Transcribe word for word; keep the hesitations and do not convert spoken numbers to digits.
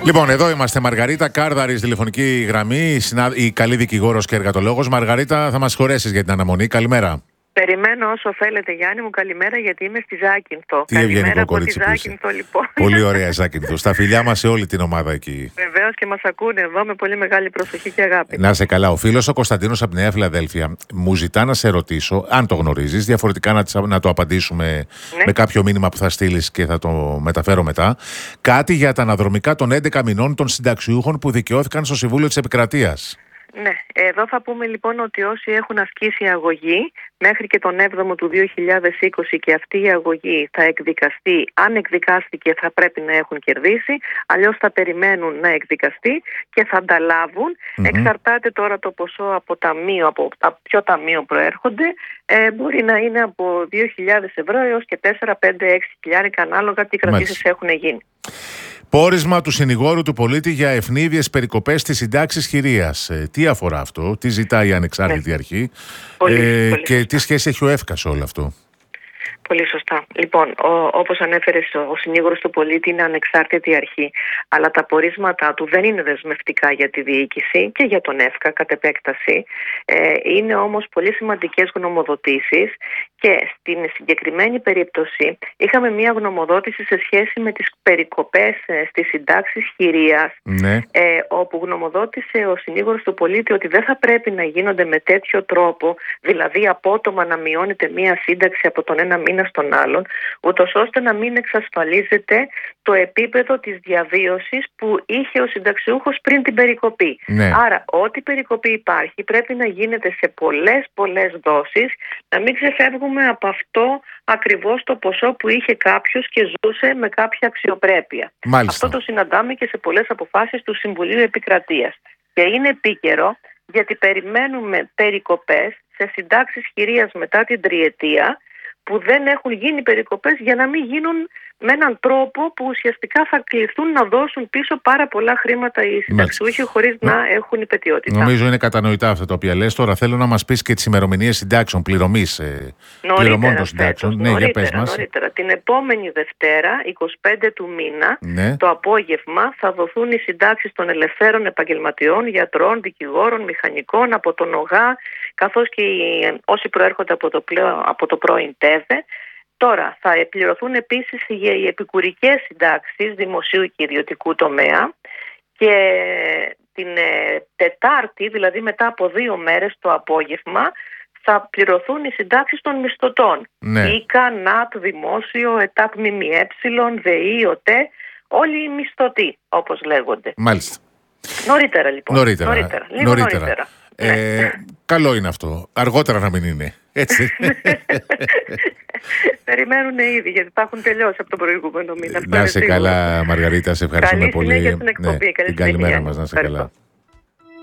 Λοιπόν, εδώ είμαστε. Μαργαρίτα Κάρδαρης, τηλεφωνική γραμμή, η καλή δικηγόρος και εργατολόγος. Μαργαρίτα, θα μας χωρέσεις για την αναμονή. Καλημέρα. Περιμένω όσο θέλετε, Γιάννη μου. Καλημέρα, γιατί είμαι στη Ζάκυνθο. Τι ευγενικό κορίτσι που είσαι. Λοιπόν. Πολύ ωραία Ζάκυνθο. Στα φιλιά μας σε όλη την ομάδα εκεί. Βεβαίως, και μας ακούνε εδώ με πολύ μεγάλη προσοχή και αγάπη. Να σε καλά. Ο φίλος ο Κωνσταντίνος από τη Νέα Φιλαδέλφια μου ζητά να σε ρωτήσω, αν το γνωρίζεις, διαφορετικά να, να το απαντήσουμε ναι. με κάποιο μήνυμα που θα στείλεις και θα το μεταφέρω μετά. Κάτι για τα αναδρομικά των έντεκα μηνών των συνταξιούχων που δικαιώθηκαν στο Συμβούλιο της Επικρατείας. Ναι, εδώ θα πούμε λοιπόν ότι όσοι έχουν ασκήσει αγωγή μέχρι και τον έβδομο του δύο χιλιάδες είκοσι και αυτή η αγωγή θα εκδικαστεί, αν εκδικάστηκε θα πρέπει να έχουν κερδίσει, αλλιώς θα περιμένουν να εκδικαστεί και θα ανταλάβουν. Mm-hmm. Εξαρτάται τώρα το ποσό από ταμείο, από ποιο ταμείο προέρχονται, ε, μπορεί να είναι από δύο χιλιάδες ευρώ έως και τέσσερα, πέντε, έξι χιλιάρικα ανάλογα τι κρατήσεις έχουν γίνει. Πόρισμα του συνηγόρου του πολίτη για ευνίδιες περικοπές στις συντάξεις χειρίας. Ε, τι αφορά αυτό, τι ζητάει η ανεξάρτητη ναι. αρχή πολύ, ε, πολύ και τι σχέση έχει ο ΕΦΚΑ σε όλο αυτό. Πολύ σωστά. Λοιπόν, ο, όπως ανέφερες, ο, ο συνήγορος του πολίτη είναι ανεξάρτητη αρχή, αλλά τα πορίσματά του δεν είναι δεσμευτικά για τη διοίκηση και για τον ΕΦΚΑ κατ' επέκταση. Ε, είναι όμως πολύ σημαντικές γνωμοδοτήσεις και στην συγκεκριμένη περίπτωση είχαμε μία γνωμοδότηση σε σχέση με τις περικοπές ε, στις συντάξεις χειρίας, ναι. ε, όπου γνωμοδότησε ο συνήγορος του πολίτη ότι δεν θα πρέπει να γίνονται με τέτοιο τρόπο, δηλαδή απότομα να μειώνεται μία σύνταξη από τον ένα μήνα στον άλλον, ούτως ώστε να μην εξασφαλίζεται το επίπεδο της διαβίωσης που είχε ο συνταξιούχος πριν την περικοπή. Ναι. Άρα, ό,τι περικοπή υπάρχει πρέπει να γίνεται σε πολλές πολλές δόσεις, να μην ξεφεύγουμε από αυτό ακριβώς το ποσό που είχε κάποιος και ζούσε με κάποια αξιοπρέπεια. Μάλιστα. Αυτό το συναντάμε και σε πολλές αποφάσεις του Συμβουλίου Επικρατείας. Και είναι επίκαιρο γιατί περιμένουμε περικοπές σε συντάξεις χειρίας μετά την τριετία, που δεν έχουν γίνει περικοπές για να μην γίνουν με έναν τρόπο που ουσιαστικά θα κληθούν να δώσουν πίσω πάρα πολλά χρήματα οι συνταξιούχοι χωρίς να, να έχουν υπετιότητα. Νομίζω είναι κατανοητά αυτά τα οποία λες. Τώρα θέλω να μας πεις και τις ημερομηνίες συντάξεων, πληρωμής ε, πληρωμών των συντάξεων. Φέτος, ναι, νωρίτερα, για πες μας. νωρίτερα. Την επόμενη Δευτέρα, εικοστή πέμπτη του μήνα, ναι. το απόγευμα, θα δοθούν οι συντάξεις των ελευθέρων επαγγελματιών, γιατρών, δικηγόρων, μηχανικών, από τον ΟΓΑ, καθώς και οι, όσοι προέρχονται από το, πλέον, από το πρώην ΤΕΒΕ. Τώρα θα πληρωθούν επίσης οι επικουρικές συντάξεις δημοσίου και ιδιωτικού τομέα και την ε, Τετάρτη, δηλαδή μετά από δύο μέρες το απόγευμα, θα πληρωθούν οι συντάξεις των μισθωτών. Ναι. ΙΚΑ, ΝΑΤ, Δημόσιο, ΕΤΑΠ, ΜΜΕ, ΔΕΗ, ΟΤΕ, όλοι οι μισθωτοί όπως λέγονται. Μάλιστα. Νωρίτερα λοιπόν. Νωρίτερα. Νωρίτερα. Λίγο νωρίτερα. νωρίτερα. Ε, ναι. Καλό είναι αυτό. Αργότερα να μην είναι. Έτσι. Περιμένουν ήδη, γιατί τα έχουν τελειώσει από τον προηγούμενο μήνα. Να σε καλά, Μαργαρίτα, σε ευχαριστούμε Καλή πολύ. Καλή συνέχεια στην εκπομπή. Ναι, Καλή την καλημέρα συνέχεια. μας, να σε καλά.